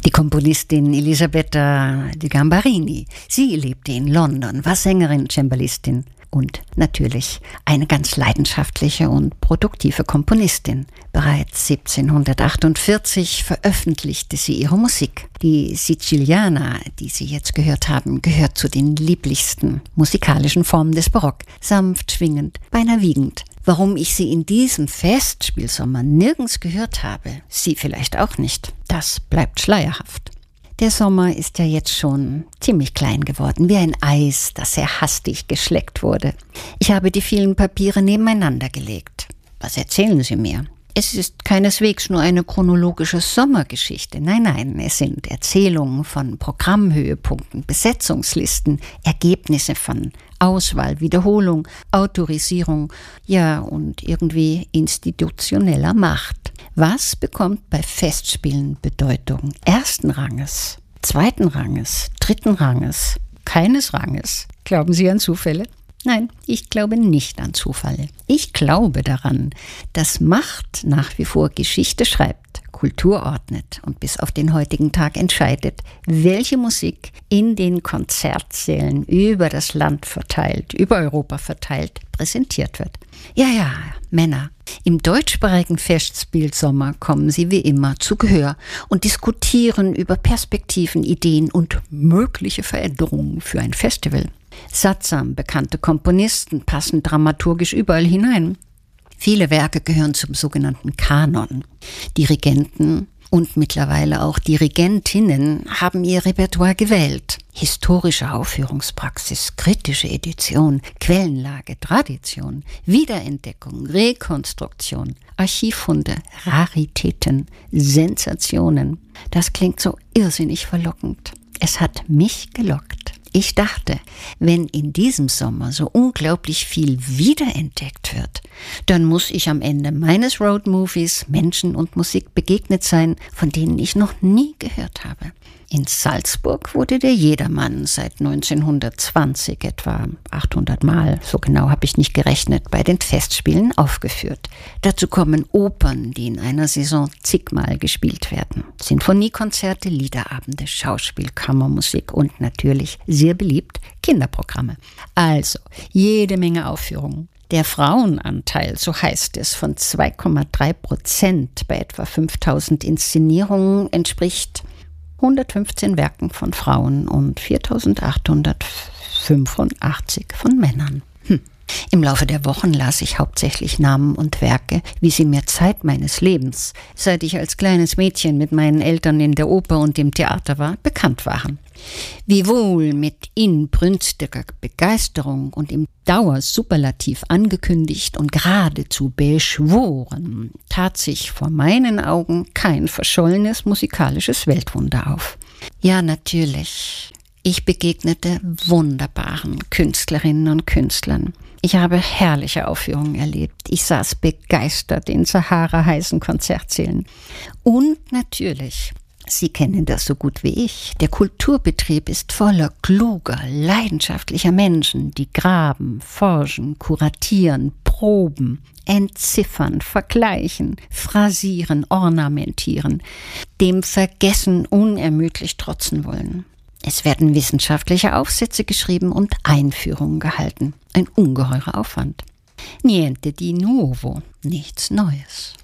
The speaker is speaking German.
Die Komponistin Elisabetta de Gambarini. Sie lebte in London, war Sängerin, Cembalistin und natürlich eine ganz leidenschaftliche und produktive Komponistin. Bereits 1748 veröffentlichte sie ihre Musik. Die Siciliana, die Sie jetzt gehört haben, gehört zu den lieblichsten musikalischen Formen des Barock. Sanft, schwingend, beinahe wiegend. Warum ich sie in diesem Festspielsommer nirgends gehört habe, Sie vielleicht auch nicht, das bleibt schleierhaft. Der Sommer ist ja jetzt schon ziemlich klein geworden, wie ein Eis, das sehr hastig geschleckt wurde. Ich habe die vielen Papiere nebeneinander gelegt. Was erzählen Sie mir? Es ist keineswegs nur eine chronologische Sommergeschichte. Nein, nein, es sind Erzählungen von Programmhöhepunkten, Besetzungslisten, Ergebnisse von Auswahl, Wiederholung, Autorisierung, ja und irgendwie institutioneller Macht. Was bekommt bei Festspielen Bedeutung? Ersten Ranges, zweiten Ranges, dritten Ranges, keines Ranges? Glauben Sie an Zufälle? Nein, ich glaube nicht an Zufälle. Ich glaube daran, dass Macht nach wie vor Geschichte schreibt, Kultur ordnet und bis auf den heutigen Tag entscheidet, welche Musik in den Konzertsälen über das Land verteilt, über Europa verteilt, präsentiert wird. Ja, Männer. Im deutschsprachigen Festspielsommer kommen sie wie immer zu Gehör und diskutieren über Perspektiven, Ideen und mögliche Veränderungen für ein Festival. Sattsam bekannte Komponisten passen dramaturgisch überall hinein. Viele Werke gehören zum sogenannten Kanon. Dirigenten und mittlerweile auch Dirigentinnen haben ihr Repertoire gewählt. Historische Aufführungspraxis, kritische Edition, Quellenlage, Tradition, Wiederentdeckung, Rekonstruktion, Archivfunde, Raritäten, Sensationen. Das klingt so irrsinnig verlockend. Es hat mich gelockt. Ich dachte, wenn in diesem Sommer so unglaublich viel wiederentdeckt wird, dann muss ich am Ende meines Roadmovies Menschen und Musik begegnet sein, von denen ich noch nie gehört habe. In Salzburg wurde der Jedermann seit 1920 etwa 800 Mal, so genau habe ich nicht gerechnet, bei den Festspielen aufgeführt. Dazu kommen Opern, die in einer Saison zigmal gespielt werden. Sinfoniekonzerte, Liederabende, Schauspiel, Kammermusik und natürlich sehr beliebt Kinderprogramme. Also jede Menge Aufführungen. Der Frauenanteil, so heißt es, von 2,3% bei etwa 5000 Inszenierungen entspricht 115 Werken von Frauen und 4885 von Männern. Im Laufe der Wochen las ich hauptsächlich Namen und Werke, wie sie mir Zeit meines Lebens, seit ich als kleines Mädchen mit meinen Eltern in der Oper und im Theater war, bekannt waren. Wiewohl mit inbrünstiger Begeisterung und im Dauersuperlativ angekündigt und geradezu beschworen, tat sich vor meinen Augen kein verschollenes musikalisches Weltwunder auf. Ja, natürlich. Ich begegnete wunderbaren Künstlerinnen und Künstlern. Ich habe herrliche Aufführungen erlebt. Ich saß begeistert in Sahara-heißen Konzertsälen. Und natürlich, Sie kennen das so gut wie ich, der Kulturbetrieb ist voller kluger, leidenschaftlicher Menschen, die graben, forschen, kuratieren, proben, entziffern, vergleichen, phrasieren, ornamentieren, dem Vergessen unermüdlich trotzen wollen. Es werden wissenschaftliche Aufsätze geschrieben und Einführungen gehalten. Ein ungeheurer Aufwand. Niente di nuovo, nichts Neues.